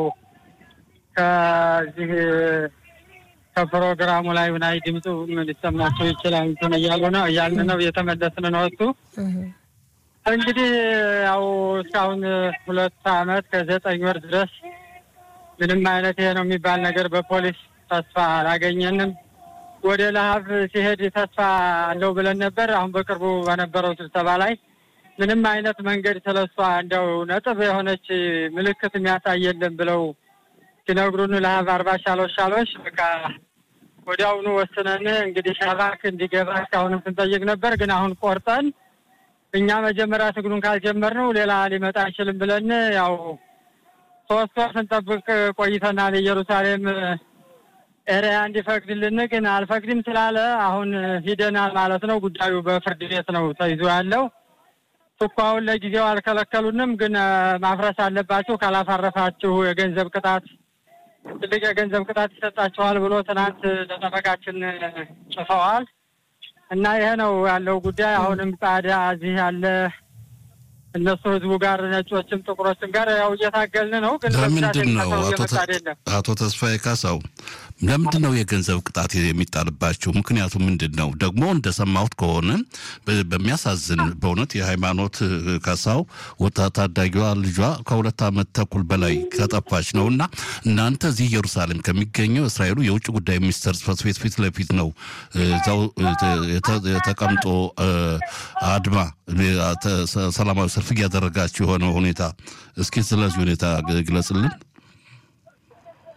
ከዚህ ከፕሮግራሙ ላይ ወናይ ድምጹ ምን ሊሰማቸው ይችላል ያልን ነው የተመለስን ነው እሱ እንግዲህ ያው እስካሁን 2 አመት ከ9 ወር ድረስ ምንም አይነት ይሄ ነው የሚባል ነገር በፖሊስ ተስፋ አላገኘንም ወደ ለሀብ ሲሄድ ተስፋ አለው ብለን ነበር አሁን በቅርቡ በነበረው ስብሰባ ላይ ምንም አይነት መንገድ ተለሷ እንደው ነጥብ የሆነች ምልክት የሚያሳየልን ብለው ሲነግሩን ለሀብ 40 ሻሎሽ በቃ ወዲያውኑ ወስነን እንግዲህ ሻባክ እንዲገባ አሁንም ስንጠይቅ ነበር ግን አሁን ቆርጠን እኛ መጀመሪያ ትግሉን ካልጀመርነው ሌላ ሊመጣ አይችልም ብለን ያው 3 ወር ስንጠብቅ ቆይተናል ኢየሩሳሌም ኤሪያ እንዲፈቅድልን ግን አልፈቅድም ስላለ አሁን ሂደናል ማለት ነው ጉዳዩ በፍርድ ቤት ነው ተይዞ ያለው ሱቋውን ለጊዜው አልከለከሉንም ግን ማፍረስ አለባችሁ ካላፈረሳችሁ የገንዘብ ቅጣት ትልቅ የገንዘብ ቅጣት ይሰጣቸዋል ብሎ ትናንት ለተፈቃችን ጽፈዋል እና ይሄ ነው ያለው ጉዳይ አሁንም ታዲያ እዚህ ያለ እነሱ ህዝቡ ጋር ነጮችም ጥቁሮችም ጋር ያው እየታገልን ነው ግን ለምንድነው አቶ ተስፋዬ ካሳው ለምንድነው የገንዘብ ቅጣት የሚጣልባቸው ምክንያቱ ምንድነው ደግሞ እንደሰማሁት ከሆነ በሚያሳዝን በእውነት የሃይማኖት ካሳው ወጣታዳጊዋ ልጇ ከ2 አመት ተኩል በላይ ከጠፋች ነውና እናንተ እዚህ ኢየሩሳሌም ከሚገኘው እስራኤሉ የውጭ ጉዳይ ሚኒስትር ጽሕፈት ቤት ፊት ለፊት ነው ዛው ተቀምጦ አድማ ሰላማዊ ሰልፍ ያደረጋችሁ የሆነ ሁኔታ እስኪ ስለዚህ ሁኔታ ግለጽልን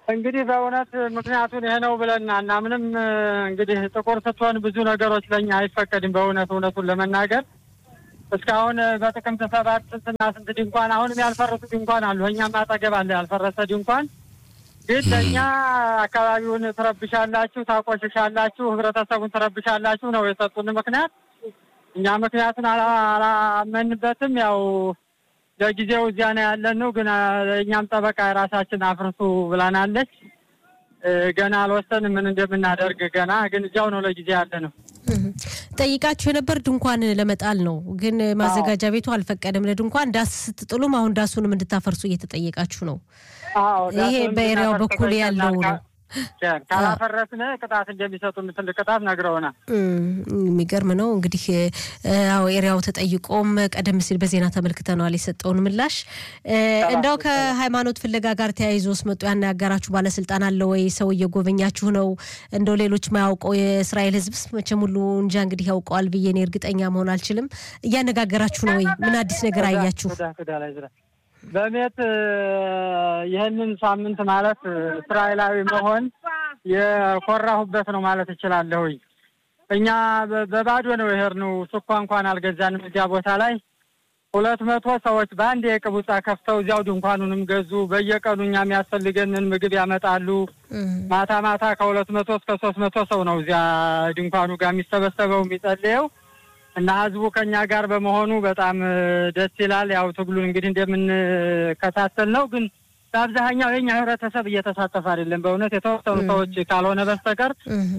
እንግዲህ በእውነት ምክንያቱን ይሄ ነው ብለናና ምንም እንግዲህ ጥቁር ስትሆን ብዙ ነገሮች ለኛ አይፈቀድም እውነቱን ለመናገር እስካሁን በጥቅምት 7 ስንት ድንኳን አሁንም ያልፈረሱ ድንኳን አሉ እኛም አጠገብ አለ ያልፈረሰ ድንኳን ግን ለኛ አካባቢውን ተረብሻላችሁ ታቆሽሻላችሁ ህብረተሰቡን ተረብሻላችሁ ነው የሰጡን ምክንያት እኛ ምክንያቱን አላመንበትም ያው ለጊዜው እዚያ ነው ያለነው ግን እኛም ጠበቃ ራሳችን አፍርሱ ብላናለች ገና አልወሰን ምን እንደምናደርግ ገና ግን እዛው ነው ለጊዜው ያለነው ጠይቃችሁ የነበር ድንኳን ለመጣል ነው ግን ማዘጋጃ ቤቱ አልፈቀደም ለድንኳን ዳስ ስትጥሉም አሁን ዳሱንም እንድታፈርሱ እየተጠየቃችሁ ነው ይሄ በኤሪያው በኩል ያለው ነው ካላፈረስነ ቅጣት እንደሚሰጡን ትልቅ ቅጣት ነግረውና የሚገርም ነው እንግዲህ አው ኤሪያው ተጠይቆም ቀደም ሲል በዜና ተመልክተናል የሰጠውን ምላሽ እንደው ከሃይማኖት ፍለጋ ጋር ተያይዞስ መጡ ያናገራችሁ ባለስልጣን አለ ወይ ሰው እየጎበኛችሁ ነው እንደው ሌሎች ማያውቀው የእስራኤል ህዝብስ መቼም ሁሉ እንጃ እንግዲህ ያውቀዋል ብዬ ነው እርግጠኛ መሆን አልችልም እያነጋገራችሁ ነው ወይ ምን አዲስ ነገር አያችሁ በሜት ይሄንን ሳምንት ማለት እስራኤላዊ መሆን የኮራሁበት ነው ማለት እችላለሁ እኛ በባዶ ነው ይሄርነው ሱቋ እንኳን አልገዛንም እዚያ ቦታ ላይ 200 ሰዎች ባንድ የቅቡጻ ከፍተው እዚያው ድንኳኑንም ገዙ በየቀኑኛ የሚያስፈልገንን ምግብ ያመጣሉ ማታ ከ200 እስከ 300 ሰው ነው እዚያ ድንኳኑ ጋር የሚሰበሰበው የሚጸልየው እና ህዝቡ ከኛ ጋር በመሆኑ በጣም ደስ ይላል ያው ትግሉን እንግዲህ እንደምንከታተል ነው ግን በአብዛኛው የኛ ህብረተሰብ እየተሳተፈ አይደለም በእውነት የተወሰኑ ሰዎች ካልሆነ በስተቀር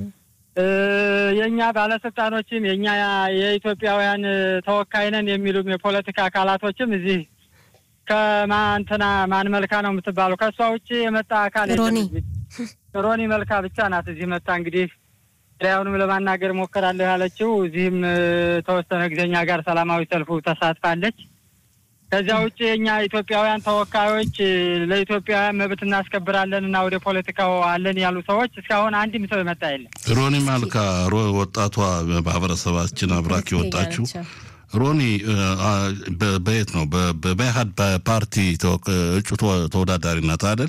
የኛ ባለስልጣኖችም የኛ የኢትዮጵያውያን ተወካይነን የሚሉም የፖለቲካ አካላቶችም እዚህ ከማንተና ማን መልካ ነው የምትባለው ከሷ ውጪ የመጣ አካል ሮኒ መልካ ብቻ ናት እዚህ መጣ እንግዲህ ያውንም ለማናገር ሞከራለሁ ያለችው እዚህም ተወሰነ ጊዜኛ ጋር ሰላማዊ ሰልፉ ተሳትፋለች ከዚያ ውጪ የኛ ኢትዮጵያውያን ተወካዮች ለኢትዮጵያውያን መብት እናስከብራለንና ወደ ፖለቲካው አለን ያሉ ሰዎች እስካሁን አንድም ሰው መጣ የለም ሮኒ ማልካ ወጣቷ ማህበረሰባችን አብራክ ይወጣችሁ ሮኒ በቤት ነው በባህድ በፓርቲ እጩ ተወዳዳሪ ናት አይደል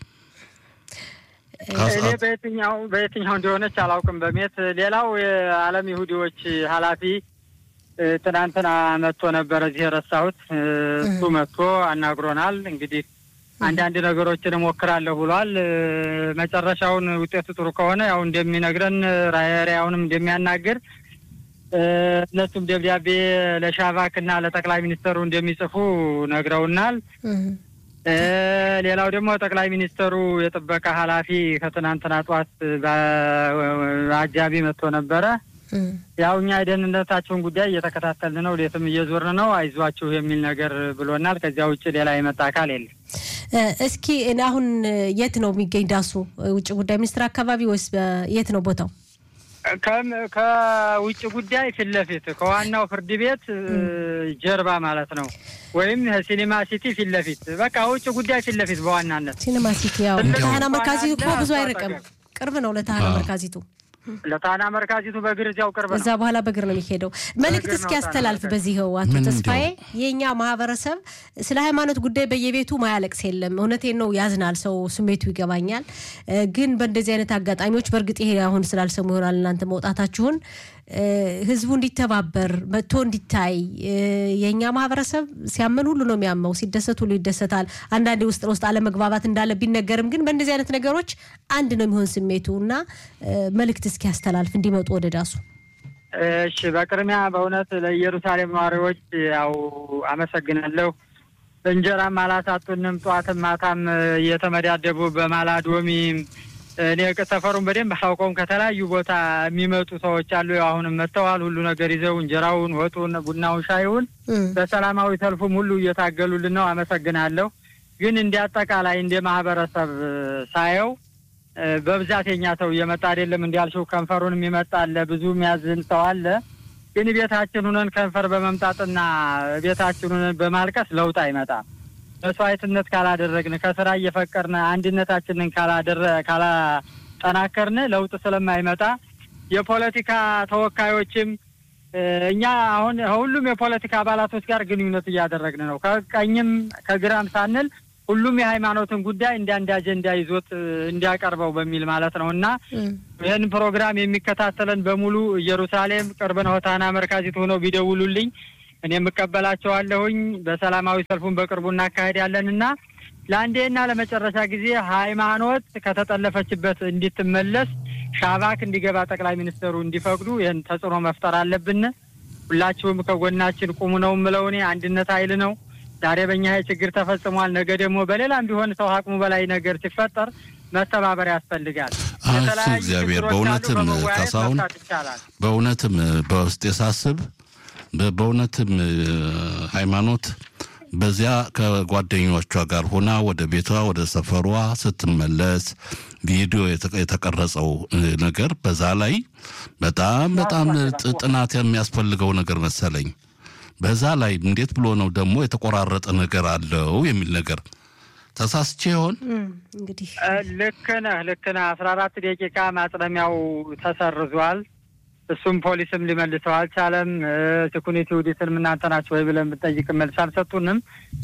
እኔ በየትኛው እንደሆነች አላውቅም በሜት ሌላው የዓለም ይሁዲዎች ኃላፊ ትናንትና መጥቶ ነበር እዚህ ረሳሁት እሱ መጥቶ አናግሮናል እንግዲህ አንዳንድ ነገሮችን ሞክራለሁ ብሏል መጨረሻውን ውጤቱ ጥሩ ከሆነ ያው እንደሚነግረን ራያውንም እንደሚያናግር ለሱም ደብዳቤ ለሻቫክና ለጠቅላይ ሚኒስተሩ እንደሚጽፉ ነግረውናል ሌላው ደግሞ ጠቅላይ ሚኒስተሩ የጥበቃ ኃላፊ ከትናንትና ጧት በአጃቢ መጥቶ ነበር ያውኛ የደህንነታቸውን ጉዳይ እየተከታተልን ነው ለየትም እየዞርን ነው አይዟችሁ የሚል ነገር ብሎናል ከዚያ ውጪ ሌላ የመጣ አካል የለም እስኪ አሁን የት ነው የሚገኝ ዳሱ ውጭ ጉዳይ ሚኒስትር አካባቢ ወይስ የት ነው ቦታው ከውጭ ጉዳይ ፊትለፊት ከዋናው ፍርድ ቤት ጀርባ ማለት ነው ወይም ሲኒማ ሲቲ ፊትለፊት በቃ ውጭ ጉዳይ ፊትለፊት በዋናነት ሲኒማ ሲቲ ያው ለታና መርካዚቱ ብዙ አይርቅም ቅርብ ነው ለታና መርካዚቱ ለታና መርካዚቱ በግርጃው ቅርብ ነው እዛ በኋላ በግር ነው የሚሄደው መልእክት እስኪ ያስተላልፍ በዚህው አቶ ተስፋዬ የኛ ማህበረሰብ ስለ ሃይማኖት ጉዳይ በየቤቱ ማያለቅስ የለም እውነቴን ነው ያዝናል ሰው ስሜቱ ይገባኛል ግን በእንደዚህ አይነት አጋጣሚዎች በርግጥ ይሄ አሁን ስላልሰሙ ይሆናል እናንተ መውጣታችሁን ህዝቡ እንዲተባበር መጥቶ እንዲታይ የኛ ማህበረሰብ ሲያመን ሁሉ ነው የሚያመው ሲደሰት ሁሉ ይደሰታል አንዳንዴ ውስጥ አለመግባባት እንዳለ ቢነገርም ግን በእንደዚህ አይነት ነገሮች አንድ ነው የሚሆን ስሜቱና መልእክት እስኪ ያስተላልፍ እንዲመጡ ወደ ዳሱ እሺ በቅርሚያ በእውነት ለኢየሩሳሌም ነዋሪዎች ያው አመሰግናለሁ እንጀራ ማላሳጡንም ጧትም ማታም የተመዳደቡ በማላዶሚ እኔ ከተፈሩን በደንብ አውቀውም ከተለያዩ ቦታ የሚመጡ ሰዎች አሉ አሁንም መተዋል ሁሉ ነገር ይዘው እንጀራውን ወጡን ቡናውን ሻዩን በሰላማዊ ሰልፉም ሁሉ እየታገሉልን ነው አመሰግናለሁ ግን እንዲያጠቃላይ እንደ ማህበረሰብ ሳየው በብዛት የኛ ሰው እየመጣ አይደለም እንዲያልሽው ከንፈሩን የሚመጣ አለ ብዙ የሚያዝን ሰው አለ ግን ቤታችን ሆነን ከንፈር በመምጣጥና ቤታችን ሆነን በማልቀስ ለውጥ አይመጣም መስዋዕትነት ካላደረግን ከስራ እየፈቀርን አንድነታችንን ካላጠናከርን ለውጥ ስለማይመጣ የፖለቲካ ተወካዮችም እኛ አሁን ሁሉም የፖለቲካ አባላቶች ጋር ግንኙነት እያደረግን ነው ከቀኝም ከግራም ሳንል ሁሉም የሃይማኖትን ጉዳይ እንደ አጀንዳ ይዞት እንዲያቀርበው በሚል ማለት ነውና ይሄን ፕሮግራም የሚከታተለን በሙሉ ኢየሩሳሌም ቅርብን ሆታና መርካዚት ሆነው ቢደውሉልኝ እኔም እቀበላቸዋለሁኝ። በሰላማዊ ሰልፉን በቅርቡ እናካሄዳለንና ለአንዴና ለመጨረሻ ጊዜ ሃይማኖት ከተጠለፈችበት እንድትመለስ ሻባክ እንዲገባ ጠቅላይ ሚኒስትሩ እንዲፈቅዱ ይሄን ተጽዕኖ መፍጠር አለብን። ሁላችሁም ከጎናችን ቁሙ ነው ምለው እኔ አንድነት ኃይል ነው። ዛሬ በእኛ ችግር ተፈጽሟል። ነገ ደግሞ በሌላም ቢሆን ሰው አቅሙ በላይ ነገር ሲፈጠር መተባበር ያስፈልጋል። እግዚአብሔር በእውነትም ካሳሁን በእውነትም በውስጥ የሳስብ በእውነትም ሃይማኖት በዚያ ከጓደኞቿ ጋር ሆና ወደ ቤቷ ወደ ሰፈሯ ስትመለስ ቪዲዮ የተቀረጸው ነገር በዛ ላይ በጣም ጥናት የሚያስፈልገው ነገር መሰለኝ። በዛ ላይ እንዴት ብሎ ነው ደግሞ የተቆራረጠ ነገር አለው የሚል ነገር ተሳስቼ ይሆን እንግዲህ ልክ ነህ 14 ደቂቃ ማጥለሚያው ተሰርዟል። እሱም ፖሊስም ሊመልሰው አልቻለም። ሴኩሪቲ ኦዲተር እናንተ ናችሁ ወይ ብለን ብንጠይቅ መልስ አልሰጡንም።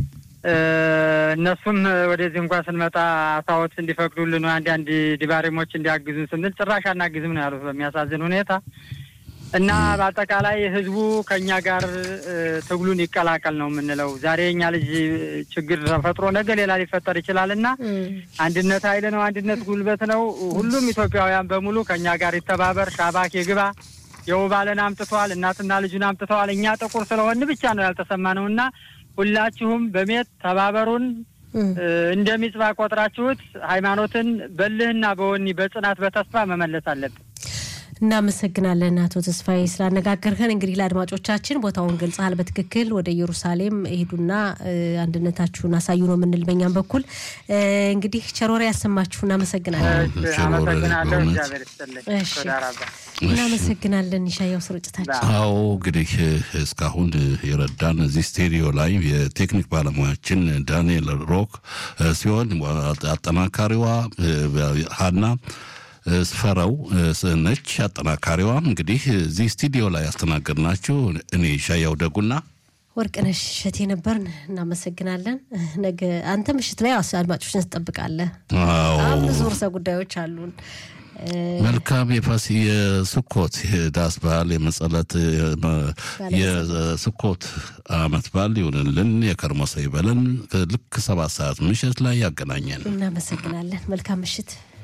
እነሱም ወደዚህ እንኳን ስንመጣ አሳዎች እንዲፈቅዱልን አንድ ዲባሪሞች እንዲያግዙን ስንል ጭራሽ አናግዝም ነው ያሉት በሚያሳዝን ሁኔታ። እና በአጠቃላይ ህዝቡ ከኛ ጋር ትግሉን ይቀላቀል ነው የምንለው። ዛሬ እኛ ልጅ ችግር ተፈጥሮ ነገ ሌላ ሊፈጠር ይችላልና አንድነት ኃይል ነው፣ አንድነት ጉልበት ነው። ሁሉም ኢትዮጵያውያን በሙሉ ከኛ ጋር ይተባበር። ሻባክ ይግባ። የውባለን አምጥቷል፣ እናትና ልጁን አምጥተዋል። እኛ ጥቁር ስለሆን ብቻ ነው ያልተሰማነውና ሁላችሁም በሜት ተባበሩን። እንደሚጽባ ቆጥራችሁት ሃይማኖትን በልህና በወኒ በጽናት በተስፋ መመለስ አለብን። እናመሰግናለን አቶ ተስፋዬ ስላነጋገርከን። እንግዲህ ለአድማጮቻችን ቦታውን ገልጸሃል በትክክል። ወደ ኢየሩሳሌም ሄዱና አንድነታችሁን አሳዩ ነው የምንል በእኛም በኩል። እንግዲህ ቸሮሬ ያሰማችሁ። እናመሰግናለን። እናመሰግናለን። ይሻያው ስርጭታችን አዎ እንግዲህ እስካሁን የረዳን እዚህ ስቱዲዮ ላይ የቴክኒክ ባለሙያችን ዳንኤል ሮክ ሲሆን አጠናካሪዋ ሀና ስፈራው ነች አጠናካሪዋ። እንግዲህ እዚህ ስቱዲዮ ላይ ያስተናገድናችሁ እኔ ሻያው ደጉና ወርቅነሽ እሸቴ ነበርን። እናመሰግናለን። ነገ አንተ ምሽት ላይ አድማጮችን ትጠብቃለህ። አዎ ብዙ ርዕሰ ጉዳዮች አሉን። መልካም የስኮት ዳስ በዓል የመጸለት የስኮት አመት በዓል ይሁንልን። የከርሞ ሰው ይበለን። ልክ 7 ሰዓት ምሽት ላይ ያገናኘን። እናመሰግናለን። መልካም ምሽት።